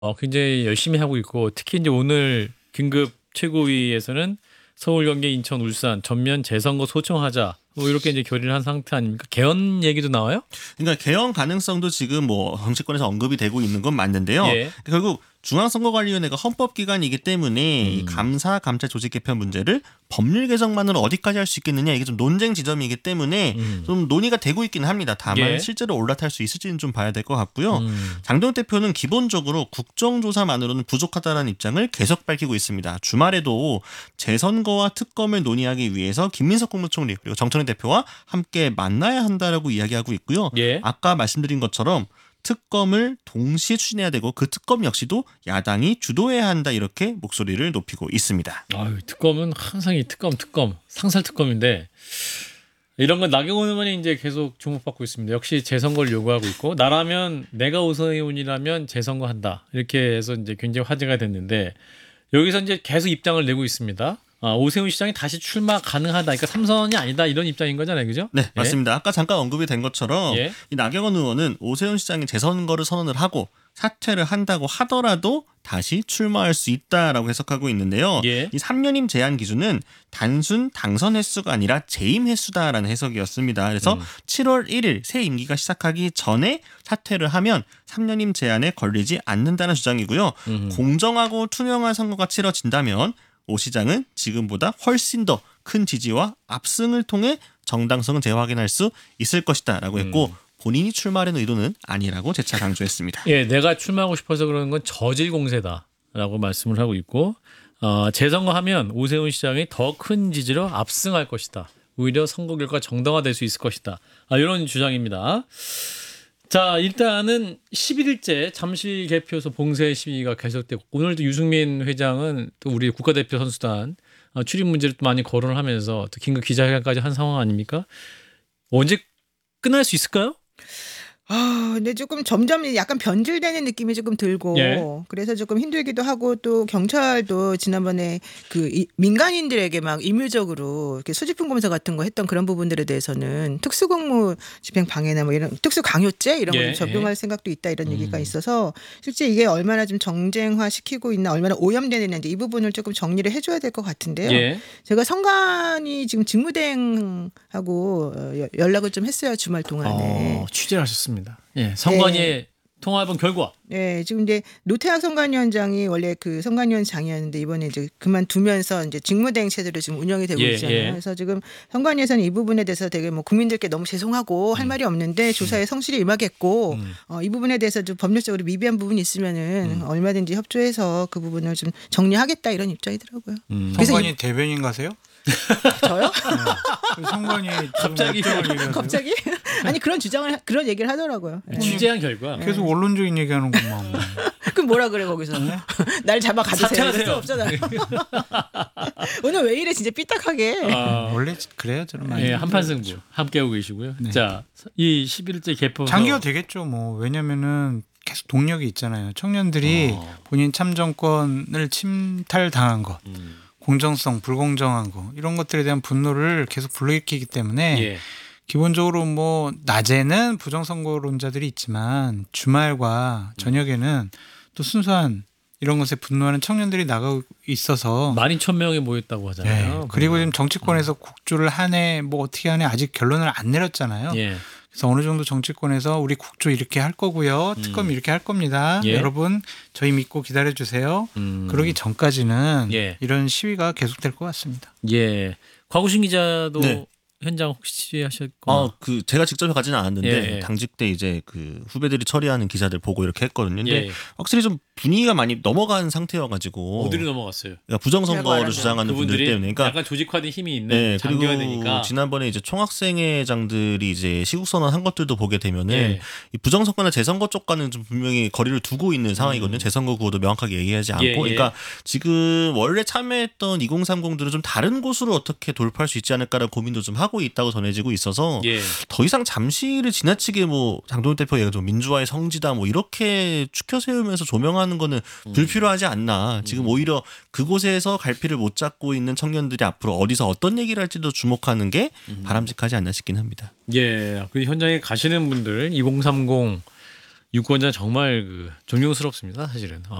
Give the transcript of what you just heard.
굉장히 열심히 하고 있고 특히 이제 오늘 긴급 최고위에서는 서울, 경기, 인천, 울산 전면 재선거 소청하자 뭐 이렇게 이제 결의를 한 상태 아닙니까? 개헌 얘기도 나와요? 그러니까 개헌 가능성도 지금 뭐 정치권에서 언급이 되고 있는 건 맞는데요. 예. 결국 중앙선거관리위원회가 헌법기관이기 때문에 이 감사, 감찰 조직 개편 문제를 법률 개정만으로 어디까지 할 수 있겠느냐 이게 좀 논쟁 지점이기 때문에 좀 논의가 되고 있기는 합니다. 다만 예. 실제로 올라탈 수 있을지는 좀 봐야 될 것 같고요. 장동혁 대표는 기본적으로 국정조사만으로는 부족하다는 입장을 계속 밝히고 있습니다. 주말에도 재선거와 특검을 논의하기 위해서 김민석 국무총리 그리고 정청래 대표와 함께 만나야 한다라고 이야기하고 있고요. 예. 아까 말씀드린 것처럼 특검을 동시에 추진해야 되고 그 특검 역시도 야당이 주도해야 한다 이렇게 목소리를 높이고 있습니다. 아유, 특검은 항상 이 특검 상설 특검인데 이런 건 나경원 의원이 이제 계속 주목받고 있습니다. 역시 재선거를 요구하고 있고 나라면 내가 오세훈이라면 재선거한다 이렇게 해서 이제 굉장히 화제가 됐는데 여기서 이제 계속 입장을 내고 있습니다. 오세훈 시장이 다시 출마 가능하다. 그러니까 삼선이 아니다 이런 입장인 거잖아요, 그죠? 네, 예? 맞습니다. 아까 잠깐 언급이 된 것처럼 예. 이 나경원 의원은 오세훈 시장이 재선거를 선언을 하고 사퇴를 한다고 하더라도 다시 출마할 수 있다라고 해석하고 있는데요. 예. 이 3년임 제한 기준은 단순 당선 횟수가 아니라 재임 횟수다라는 해석이었습니다. 그래서 7월 1일 새 임기가 시작하기 전에 사퇴를 하면 3년임 제한에 걸리지 않는다는 주장이고요. 공정하고 투명한 선거가 치러진다면 오 시장은 지금보다 훨씬 더 큰 지지와 압승을 통해 정당성을 재확인할 수 있을 것이다라고 했고 본인이 출마하는 의도는 아니라고 재차 강조했습니다. 예, 내가 출마하고 싶어서 그러는 건 저질 공세다라고 말씀을 하고 있고 재선거하면 오세훈 시장이 더 큰 지지로 압승할 것이다. 오히려 선거 결과 정당화될 수 있을 것이다. 이런 주장입니다. 자, 일단은 11일째 잠실 개표소 봉쇄 시위가 계속되고 오늘도 유승민 회장은 또 우리 국가대표 선수단 출입 문제를 또 많이 거론을 하면서 또 긴급 기자회견까지 한 상황 아닙니까? 언제 끝날 수 있을까요? 근데 조금 점점 약간 변질되는 느낌이 조금 들고 예. 그래서 조금 힘들기도 하고 또 경찰도 지난번에 민간인들에게 막 임의적으로 이렇게 소지품 검사 같은 거 했던 그런 부분들에 대해서는 특수공무 집행 방해나 뭐 이런 특수 강요죄 이런 예, 걸 적용할 생각도 있다 이런 얘기가 있어서 실제 이게 얼마나 좀 정쟁화 시키고 있나 얼마나 오염되는지 이 부분을 조금 정리를 해줘야 될 것 같은데요. 예. 제가 선관위 지금 직무대행하고 연락을 좀 했어요 주말 동안에. 취재를 하셨습니다. 예, 선관위의 통화해본 결과. 네, 지금 이제 노태학 선관위원장이 원래 그 선관위원장이었는데 이번에 이제 그만두면서 이제 직무대행 체제로 지금 운영이 되고 있잖아요. 예. 그래서 지금 선관위에서는 이 부분에 대해서 되게 뭐 국민들께 너무 죄송하고 할 말이 없는데 조사에 성실히 임하겠고 이 부분에 대해서 좀 법률적으로 미비한 부분이 있으면은 얼마든지 협조해서 그 부분을 좀 정리하겠다 이런 입장이더라고요. 선관위 대변인 가세요? 저요? 선관위 갑자기 갑자기? 아니 그런 얘기를 하더라고요. 네. 취재한 결과. 계속 원론적인 얘기하는구만. 그럼 뭐라 그래 거기서? 날 잡아 가두세요. 사퇴하세요. 수 없잖아요. 오늘 왜 이래 진짜 삐딱하게. 원래 그래요 저는 많이. 예, 한판 승부 함께하고 계시고요. 네. 자, 이 11일째 개표 장기화 되겠죠. 뭐 왜냐면은 계속 동력이 있잖아요. 청년들이 본인 참정권을 침탈당한 것, 공정성, 불공정한 거 이런 것들에 대한 분노를 계속 불러일으키기 때문에 예. 기본적으로 뭐 낮에는 부정선거론자들이 있지만 주말과 저녁에는 또 순수한 이런 것에 분노하는 청년들이 나가고 있어서 12,000명이 모였다고 하잖아요. 네. 그리고 지금 정치권에서 국조를 하네 뭐 어떻게 하네 아직 결론을 안 내렸잖아요. 예. 그래서 어느 정도 정치권에서 우리 국조 이렇게 할 거고요. 특검 이렇게 할 겁니다. 예. 여러분 저희 믿고 기다려주세요. 그러기 전까지는 예. 이런 시위가 계속될 것 같습니다. 예. 곽우신 기자도 네. 현장 혹시 하셨고. 그 제가 직접 가지는 않았는데 예. 당직 때 이제 그 후배들이 처리하는 기사들 보고 이렇게 했거든요. 근데 예. 확실히 좀 분위기가 많이 넘어간 상태여가지고 어디로 넘어갔어요? 그러니까 부정선거를 제가 주장하는 분들 그분들이 때문에 그러니까 약간 조직화된 힘이 있는 네, 장기화 그리고 되니까. 지난번에 이제 총학생회장들이 이제 시국선언 한 것들도 보게 되면은 예. 이 부정선거나 재선거 쪽과는 좀 분명히 거리를 두고 있는 상황이거든요. 재선거 구호도 명확하게 얘기하지 않고, 예. 그러니까 지금 원래 참여했던 2030들은 좀 다른 곳으로 어떻게 돌파할 수 있지 않을까라는 고민도 좀 하고 있다고 전해지고 있어서 예. 더 이상 잠시를 지나치게 뭐 장동훈 대표 얘기가 좀 민주화의 성지다 뭐 이렇게 추켜 세우면서 조명하는 거는 불필요하지 않나. 지금 오히려 그곳에서 갈피를 못 잡고 있는 청년들이 앞으로 어디서 어떤 얘기를 할지도 주목하는 게 바람직하지 않나 싶긴 합니다. 예. 그 현장에 가시는 분들 2030 유권자 정말 존경스럽습니다. 사실은.